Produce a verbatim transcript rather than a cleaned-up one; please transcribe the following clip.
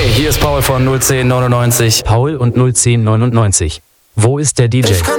Hey, hier ist Paul von null zehn neunundneunzig. Paul und null zehn neunundneunzig. Wo ist der D J? Ich kann